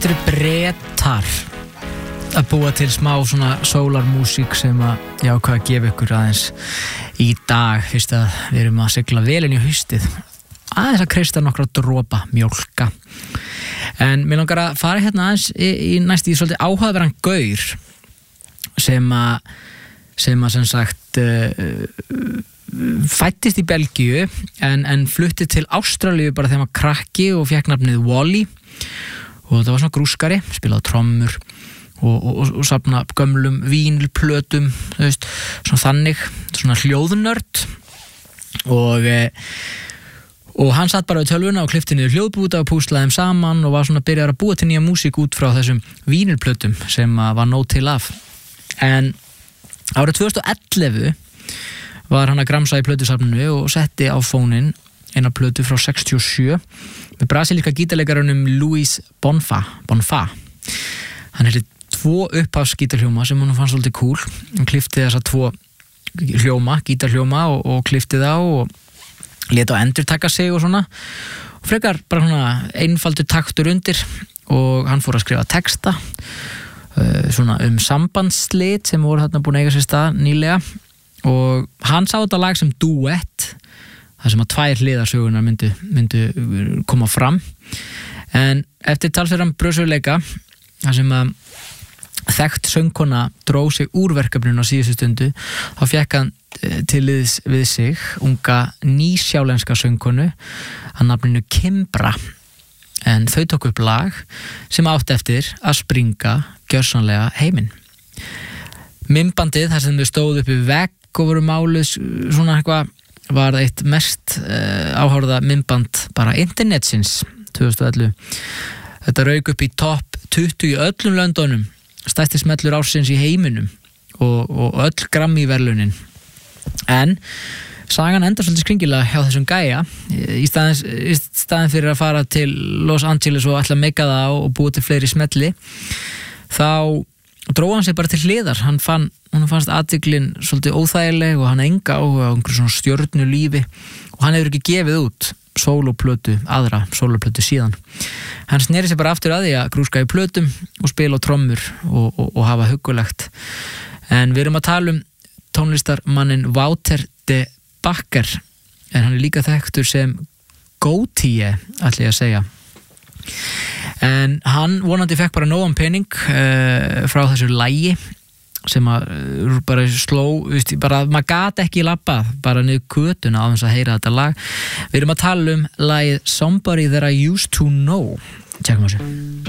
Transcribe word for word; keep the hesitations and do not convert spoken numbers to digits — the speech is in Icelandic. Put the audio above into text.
Þetta eru Bretar að búa til smá svona sólarmúsík sem að ég ákvað að gefa ykkur aðeins í dag, fyrst að við erum að sigla vel inn í haustið, aðeins að kreista nokkra dropa mjólka. En mér langar að fara hérna aðeins í, í næst í svolítið áhugaverðan gaur sem að sem að sem sagt uh, fættist í Belgíu en, en flutti til Ástralíu bara þegar maður krakki og fékk nafnið Wally og það var svona grúskari, spilaði trommur og, og, og, og safna gömlum vínilplötum, þú veist, svona þannig, svona hljóðnörd og og hann satt bara við tölvuna og klippti niður hljóðbúta og púslaði þeim saman og var svona að byrja að búa til nýja músík út frá þessum vínilplötum sem var nóg til af. En árið tvö þúsund og ellefu var hann að gramsa í plötusafninu og setti á fóninn eina plötu frá sextíu og sjö með brasilíska gítarleikarunum Luis Bonfa. Bonfa. Hann hefði tvo upphafsgítarhljóma sem hann fannst svolítið cool. Hann klippti þessa tvo hljóma, gítarhljóma og, og klippti þá og lét á endurtaka sig og svona. Og frekar bara svona einfaldur taktur undir og hann fór að skrifa texta uh, svona um sambandsslit sem voru þarna búin að eiga sér stað nýlega og hann sá þetta lag sem duett þar sem að tvær hliðarsögunar myndu, myndu koma fram en eftir talsverðan brösuleika þar sem að þekkt söngkona dró sig úr verkefninu á síðustu stundu þá fékk hann til liðs við sig unga nýsjálenska söngkonu að nafninu Kimbra en þau tók upp lag sem átti eftir að springa gjörsamlega heiminn. Myndbandið þar sem þau stóðu upp í vegg og voru máluð svona eitthvað var eitt mest uh, áhorfða myndband bara internetsins tvö þúsund og ellefu. Þetta rauk upp í topp tuttugu í öllum löndunum, stærsti smellur ársins í heiminum og, og öll Grammy-verðlaunin. En sagan endar svolítið skringilega hjá þessum gæja í staðin, í staðin fyrir að fara til Los Angeles og ætla að meika það og búa til fleiri smelli þá dróði hann sig bara til hliðar. Hann fann, hann fannst athyglin svolítið óþægileg og hann enga áhuga á einhverju svona stjörnu lífi og hann hefur ekki gefið út sólóplötu, aðra sólóplötu síðan. Hann sneri sig bara aftur að því að grúska í plötum og spila á trommur og, og, og hafa huggulegt. En við erum að tala um tónlistarmannin Wouter de Bakker en hann er líka þekktur sem Gotye, ætla ég að segja. En hann vonandi fekk bara nógan pening uh, frá þessu lagi sem að uh, bara sló, veist, bara maður gat ekki labbað bara niður götuna á þess að heyra þetta lag. Við erum að tala um lagið Somebody That I Used To Know. Tjekkum á þessu.